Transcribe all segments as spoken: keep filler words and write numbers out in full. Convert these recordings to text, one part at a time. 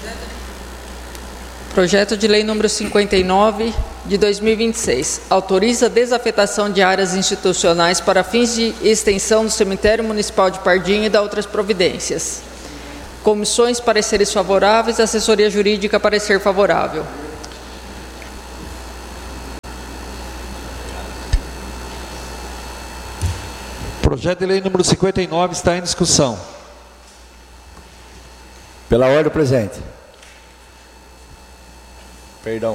Projeto de Lei número cinquenta e nove, de dois mil e vinte e seis, autoriza a desafetação de áreas institucionais para fins de extensão do cemitério municipal de Pardinho e da outras providências. Comissões, pareceres favoráveis, assessoria jurídica, parecer favorável. Projeto de Lei número cinquenta e nove está em discussão. Pela ordem, presente. Perdão.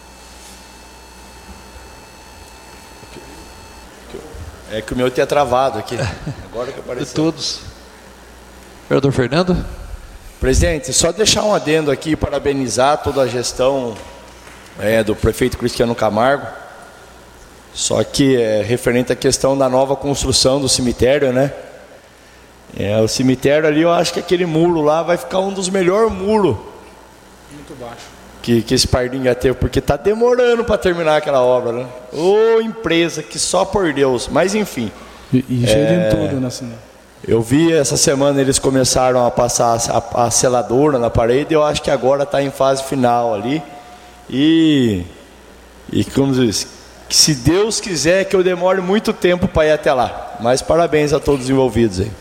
É que o meu tinha travado aqui. Agora que apareceu. De todos. Vereador Fernando. Presidente, só deixar um adendo aqui, parabenizar toda a gestão é, do prefeito Cristiano Camargo. Só que é referente à questão da nova construção do cemitério, né? É, o cemitério ali, eu acho que aquele muro lá vai ficar um dos melhores muros. Muito baixo. Que, que esse Pardinho já teve, porque está demorando para terminar aquela obra, né? Ô empresa que só por Deus, mas enfim. E, e cheio é, de tudo, né, senhor? Eu vi essa semana eles começaram a passar a, a seladora na parede, eu acho que agora está em fase final ali. E, e como diz, que se Deus quiser que eu demore muito tempo para ir até lá. Mas parabéns a todos os envolvidos aí.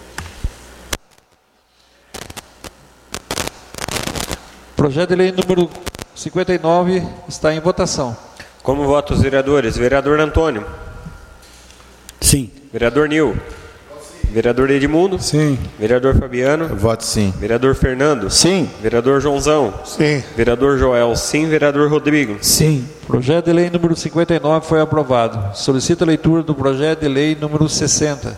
Projeto de Lei número cinquenta e nove está em votação. Como votam os vereadores? Vereador Antônio. Sim. Vereador Nil. Vereador Edmundo. Sim. Vereador Fabiano. Eu voto sim. Vereador Fernando. Sim. Vereador Joãozão. Sim. Vereador Joel. Sim. Vereador Rodrigo. Sim. Projeto de Lei número cinquenta e nove foi aprovado. Solicito a leitura do projeto de lei número sessenta.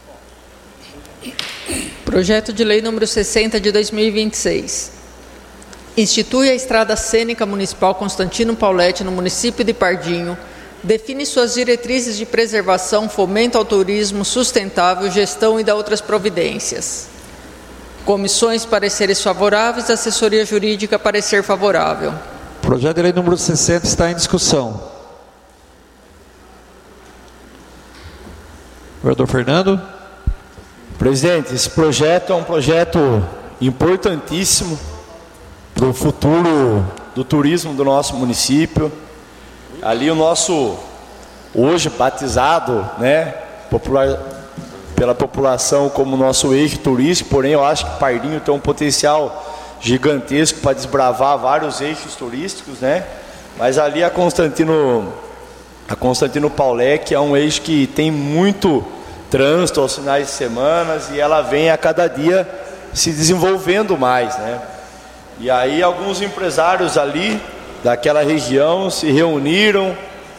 Projeto de Lei número sessenta, de dois mil e vinte e seis. Institui a Estrada Cênica Municipal Constantino Pauletti no município de Pardinho, define suas diretrizes de preservação, fomento ao turismo sustentável, gestão e da outras providências. Comissões, pareceres favoráveis, assessoria jurídica, parecer favorável. Projeto de Lei número sessenta está em discussão. Vereador Fernando. Presidente, esse projeto é um projeto importantíssimo para o futuro do turismo do nosso município. Ali o nosso, hoje batizado, né, popular, pela população como nosso eixo turístico, porém eu acho que Pardinho tem um potencial gigantesco para desbravar vários eixos turísticos, né? Mas ali a Constantino, a Constantino Pauletti é um eixo que tem muito trânsito aos finais de semana e ela vem a cada dia se desenvolvendo mais, né? E aí alguns empresários ali daquela região se reuniram.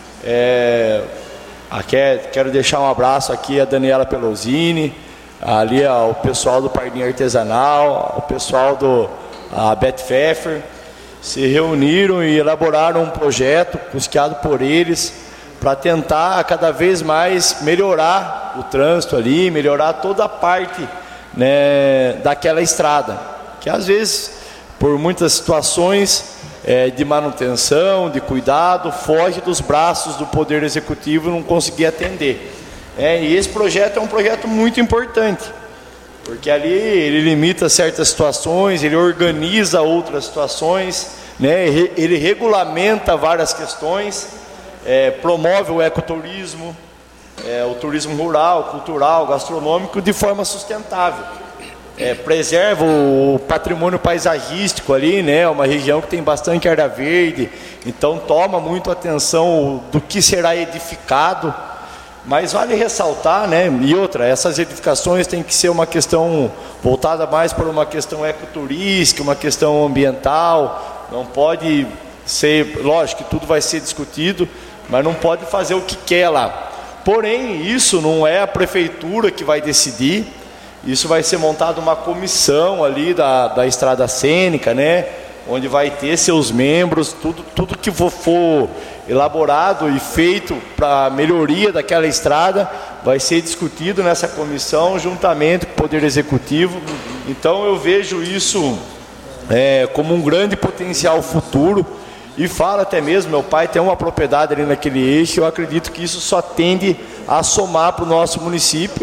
É, aqui, quero deixar um abraço aqui a Daniela Pelosini, ali ao pessoal do Pardinho Artesanal, ao pessoal do a Beth Pfeffer, se reuniram e elaboraram um projeto custeado por eles para tentar cada vez mais melhorar o trânsito ali, melhorar toda a parte, né, daquela estrada, que às vezes por muitas situações é, de manutenção, de cuidado, foge dos braços do Poder Executivo e não conseguir atender. É, e esse projeto é um projeto muito importante, porque ali ele limita certas situações, ele organiza outras situações, né, ele regulamenta várias questões, é, promove o ecoturismo, é, o turismo rural, cultural, gastronômico de forma sustentável. É, preserva o patrimônio paisagístico ali, né? Uma região que tem bastante área verde, então toma muito atenção do que será edificado. Mas vale ressaltar, né? E outra, essas edificações têm que ser uma questão voltada mais para uma questão ecoturística, uma questão ambiental. Não pode ser, lógico que tudo vai ser discutido, mas não pode fazer o que quer lá. Porém, isso não é a prefeitura que vai decidir. Isso vai ser montada uma comissão ali da, da Estrada Cênica, né? Onde vai ter seus membros, tudo, tudo que for, for elaborado e feito para a melhoria daquela estrada vai ser discutido nessa comissão juntamente com o Poder Executivo. Então eu vejo isso é, como um grande potencial futuro e falo até mesmo, meu pai tem uma propriedade ali naquele eixo, eu acredito que isso só tende a somar para o nosso município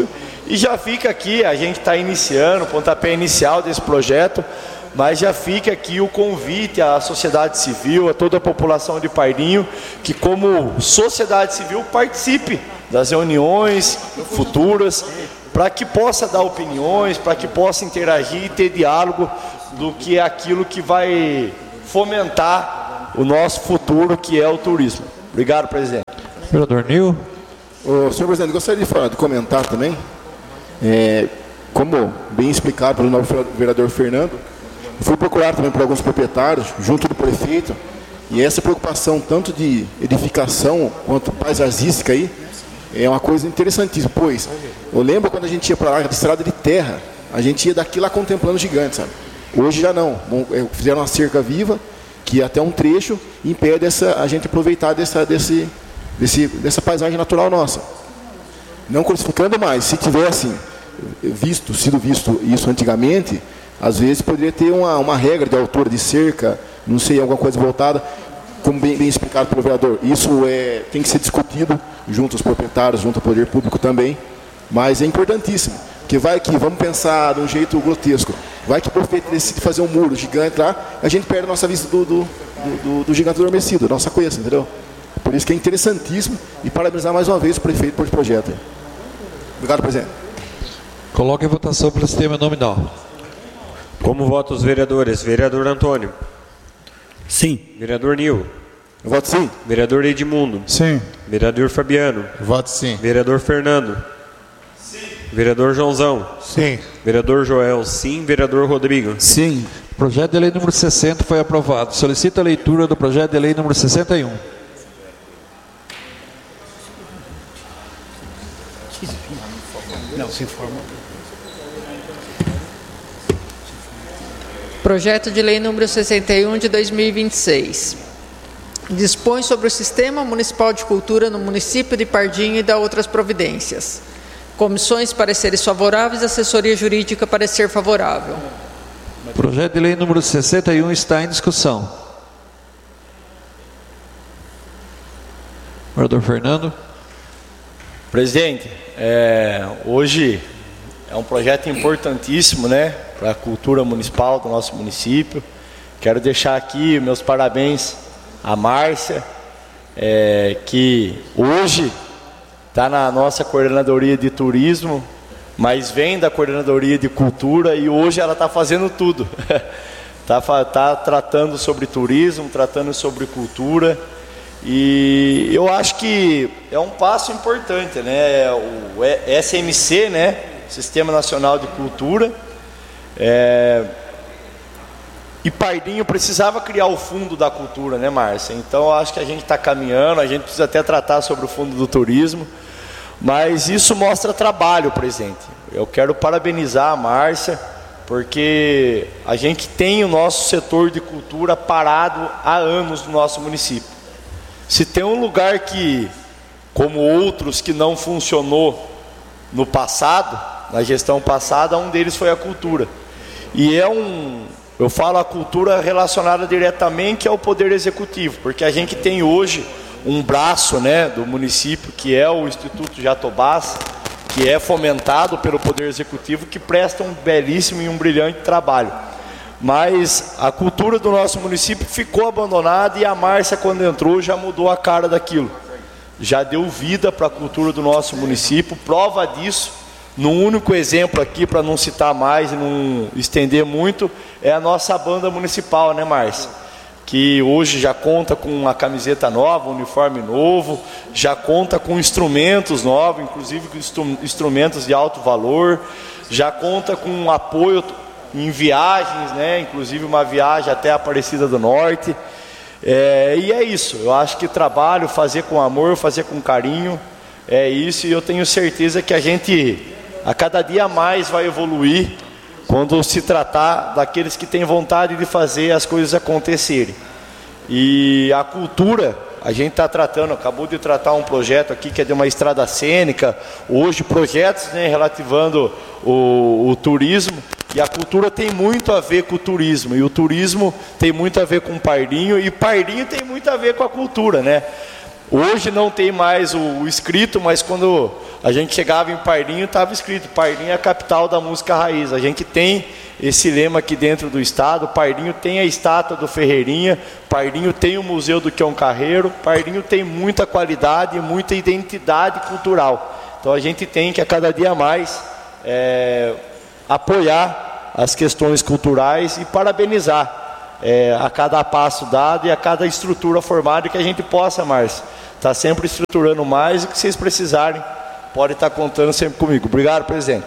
E já fica aqui, a gente está iniciando, o pontapé inicial desse projeto, mas já fica aqui o convite à sociedade civil, a toda a população de Pardinho, que como sociedade civil participe das reuniões futuras, para que possa dar opiniões, para que possa interagir e ter diálogo do que é aquilo que vai fomentar o nosso futuro, que é o turismo. Obrigado, presidente. Vereador Nil. Ô, senhor presidente, gostaria de, falar, de comentar também, é, como bem explicado pelo novo vereador Fernando, fui procurar também por alguns proprietários, junto do prefeito, e essa preocupação tanto de edificação quanto paisagística aí, é uma coisa interessantíssima, pois eu lembro quando a gente ia para lá, de estrada de terra, a gente ia daqui lá contemplando gigantes, sabe? Hoje já não, fizeram uma cerca viva, que até um trecho impede essa, a gente aproveitar dessa, desse, desse, dessa paisagem natural nossa. Não crucificando mais, se tivesse visto, sido visto isso antigamente, às vezes poderia ter uma, uma regra de altura de cerca, não sei, alguma coisa voltada, como bem, bem explicado pelo vereador. Isso é, tem que ser discutido junto aos proprietários, junto ao poder público também, mas é importantíssimo, porque vai que, vamos pensar de um jeito grotesco, vai que o prefeito decide fazer um muro gigante lá, a gente perde a nossa vista do, do, do, do gigante adormecido, nossa conheça, entendeu? Por isso que é interessantíssimo, e parabenizar mais uma vez o prefeito por esse projeto. Obrigado, presidente. Coloque em votação pelo sistema nominal. Como votam os vereadores? Vereador Antônio. Sim. Vereador Nil. Eu voto sim. Vereador Edmundo. Sim. Vereador Fabiano. Voto sim. Vereador Fernando. Sim. Vereador Joãozão. Sim. Vereador Joel, sim. Vereador Rodrigo. Sim. Projeto de lei número sessenta foi aprovado. Solicito a leitura do projeto de lei número sessenta e um. Não, se informa. Projeto de lei número sessenta e um de dois mil e vinte e seis. Dispõe sobre o Sistema Municipal de Cultura no município de Pardinho e dá outras providências. Comissões, pareceres favoráveis, assessoria jurídica, parecer favorável. Projeto de lei número sessenta e um está em discussão. Vereador Fernando. Presidente, é, hoje é um projeto importantíssimo, né, para a cultura municipal do nosso município. Quero deixar aqui meus parabéns à Márcia, é, que hoje está na nossa coordenadoria de turismo, mas vem da coordenadoria de cultura e hoje ela está fazendo tudo. Está tá tratando sobre turismo, tratando sobre cultura. E eu acho que é um passo importante, né? O S M C, né? Sistema Nacional de Cultura. É... E Pardinho precisava criar o fundo da cultura, né, Márcia? Então eu acho que a gente está caminhando, a gente precisa até tratar sobre o fundo do turismo, mas isso mostra trabalho, presidente. Eu quero parabenizar a Márcia, porque a gente tem o nosso setor de cultura parado há anos no nosso município. Se tem um lugar que, como outros que não funcionou no passado, na gestão passada, um deles foi a cultura. E é um, eu falo a cultura relacionada diretamente ao poder executivo, porque a gente tem hoje um braço, né, do município, que é o Instituto Jatobás, que é fomentado pelo poder executivo, que presta um belíssimo e um brilhante trabalho. Mas a cultura do nosso município ficou abandonada e a Márcia, quando entrou, já mudou a cara daquilo. Já deu vida para a cultura do nosso município. Prova disso, num único exemplo aqui, para não citar mais e não estender muito, é a nossa banda municipal, né, Márcia? Que hoje já conta com uma camiseta nova, um uniforme novo, já conta com instrumentos novos, inclusive instrumentos de alto valor, já conta com um apoio em viagens, né? Inclusive uma viagem até a Aparecida do Norte. É, e é isso, eu acho que trabalho, fazer com amor, fazer com carinho, é isso, e eu tenho certeza que a gente a cada dia mais vai evoluir quando se tratar daqueles que têm vontade de fazer as coisas acontecerem. E a cultura, a gente está tratando, acabou de tratar um projeto aqui que é de uma estrada cênica, hoje projetos, né, relativando o, o turismo, e a cultura tem muito a ver com o turismo, e o turismo tem muito a ver com o Pardinho, e Pardinho tem muito a ver com a cultura, né? Hoje não tem mais o, o escrito, mas quando a gente chegava em Pardinho e estava escrito: Pardinho é a capital da música raiz. A gente tem esse lema aqui dentro do estado. Pardinho tem a estátua do Ferreirinha, Pardinho tem o Museu do Quião Carreiro, Pardinho tem muita qualidade e muita identidade cultural. Então a gente tem que a cada dia mais é, apoiar as questões culturais e parabenizar é, a cada passo dado e a cada estrutura formada, que a gente possa, Márcio, estar tá sempre estruturando mais, e que vocês precisarem, podem estar contando sempre comigo. Obrigado, presidente.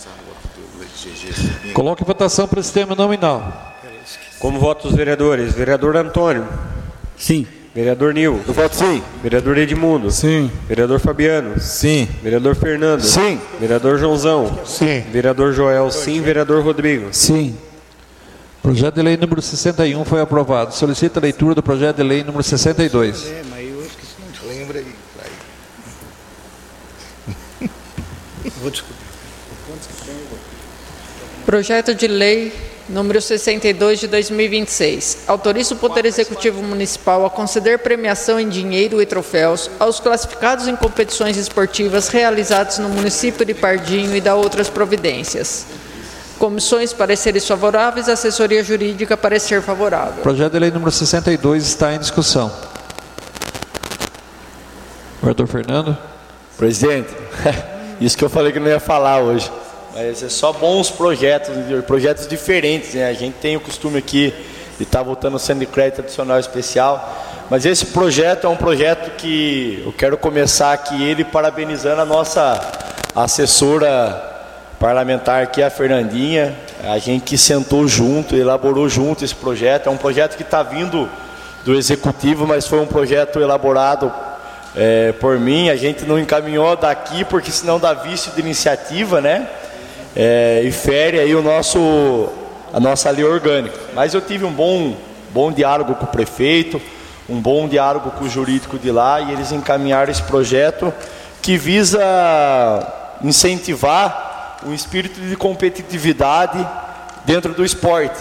Coloque em votação para o sistema nominal. Como votam os vereadores? Vereador Antônio. Sim. Vereador Nil. Eu voto sim. Vereador Edmundo. Sim. Vereador Fabiano. Sim. Vereador Fernando. Sim. Vereador Joãozão. Sim. Vereador Joel. Sim. Vereador Rodrigo. Sim. Projeto de lei número sessenta e um foi aprovado. Solicito a leitura do projeto de lei número sessenta e dois. É, mas eu esqueci, não lembra aí. aí. Vou descobrir. Projeto de lei número sessenta e dois de dois mil e vinte e seis. Autoriza o Poder Executivo Municipal a conceder premiação em dinheiro e troféus aos classificados em competições esportivas realizadas no município de Pardinho e dá outras providências. Comissões, pareceres favoráveis, assessoria jurídica, parecer favorável. Projeto de lei número sessenta e dois está em discussão. Vereador Fernando. Presidente, isso que eu falei que não ia falar hoje. Mas é só bons projetos, projetos diferentes, né? A gente tem o costume aqui de estar votando sendo de crédito adicional especial. Mas esse projeto é um projeto que eu quero começar aqui ele parabenizando a nossa assessora parlamentar aqui, a Fernandinha. A gente que sentou junto, elaborou junto esse projeto. É um projeto que está vindo do executivo, mas foi um projeto elaborado é, por mim. A gente não encaminhou daqui porque senão dá vício de iniciativa, né? É, e fere aí o nosso, a nossa lei orgânica. Mas eu tive um bom, bom diálogo com o prefeito, um bom diálogo com o jurídico de lá, e eles encaminharam esse projeto que visa incentivar o espírito de competitividade dentro do esporte.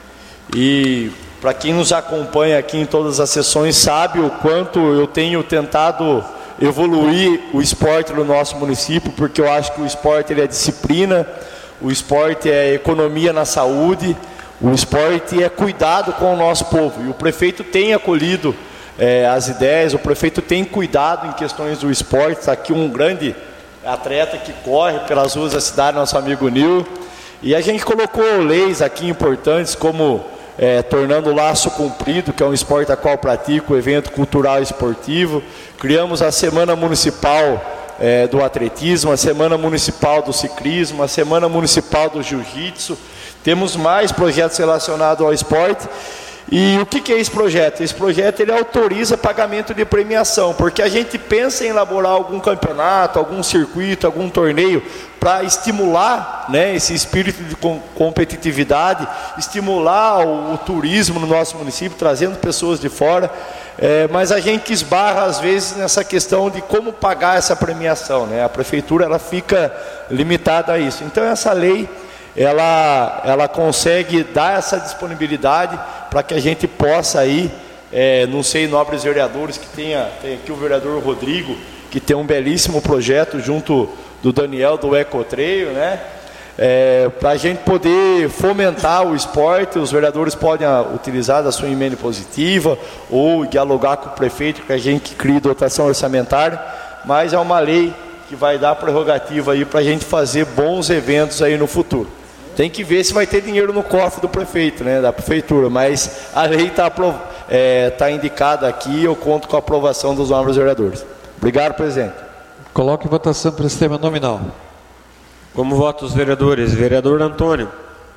E para quem nos acompanha aqui em todas as sessões sabe o quanto eu tenho tentado evoluir o esporte no nosso município, porque eu acho que o esporte ele é disciplina, o esporte é economia na saúde, o esporte é cuidado com o nosso povo. E o prefeito tem acolhido é, as ideias, o prefeito tem cuidado em questões do esporte. Está aqui um grande atleta que corre pelas ruas da cidade, nosso amigo Nil. E a gente colocou leis aqui importantes, como é, tornando o laço comprido, que é um esporte a qual pratico, evento cultural e esportivo. Criamos a Semana Municipal é, do Atletismo, a Semana Municipal do Ciclismo, a Semana Municipal do Jiu-Jitsu. Temos mais projetos relacionados ao esporte. E o que, que é esse projeto? Esse projeto ele autoriza pagamento de premiação, porque a gente pensa em elaborar algum campeonato, algum circuito, algum torneio, para estimular, né, esse espírito de com competitividade, estimular o, o turismo no nosso município, trazendo pessoas de fora. É, mas a gente esbarra às vezes nessa questão de como pagar essa premiação, né? A prefeitura ela fica limitada a isso. Então essa lei ela, ela consegue dar essa disponibilidade para que a gente possa aí, é, não sei, nobres vereadores, que tenha, tem aqui o vereador Rodrigo, que tem um belíssimo projeto junto do Daniel do Ecotreio, né? É, para a gente poder fomentar o esporte. Os vereadores podem a, utilizar da sua emenda positiva ou dialogar com o prefeito, que a gente crie dotação orçamentária, mas é uma lei que vai dar prerrogativa aí para a gente fazer bons eventos aí no futuro. Tem que ver se vai ter dinheiro no cofre do prefeito, né, da prefeitura, mas a lei está é, tá indicada aqui. Eu conto com a aprovação dos nobres vereadores. Obrigado, presidente. Coloque em votação para o sistema nominal. Como votam os vereadores? Vereador Antônio.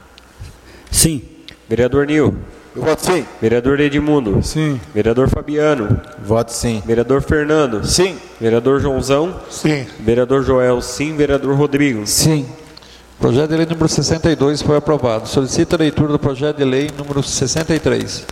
Sim. Vereador Nil. Eu voto sim. Vereador Edmundo. Sim. Vereador Fabiano. Voto sim. Vereador Fernando. Sim. Vereador Joãozão. Sim. Vereador Joel. Sim. Vereador Rodrigo. Sim. Projeto de lei número sessenta e dois foi aprovado. Solicito a leitura do projeto de lei número sessenta e três.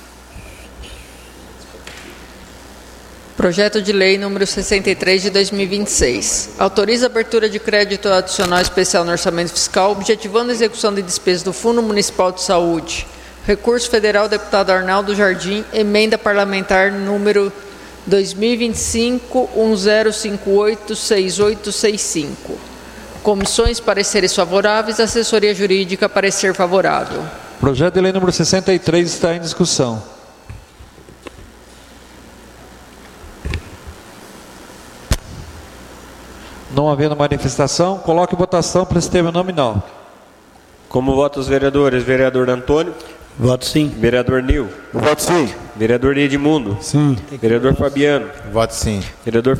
Projeto de lei número sessenta e três de dois mil e vinte e seis. Autoriza a abertura de crédito adicional especial no orçamento fiscal, objetivando a execução de despesas do Fundo Municipal de Saúde. Recurso federal, deputado Arnaldo Jardim, emenda parlamentar número dois mil e vinte e cinco, um zero cinco oito, seis oito seis cinco. Comissões, pareceres favoráveis. Assessoria Jurídica, parecer favorável. Projeto de lei número sessenta e três está em discussão. Não havendo manifestação, coloque em votação pelo sistema nominal. Como votam os vereadores? Vereador Antônio? Voto sim. Vereador Nil? Voto sim. Vereador Edmundo? Sim. Vereador Fabiano? Voto sim. Vereador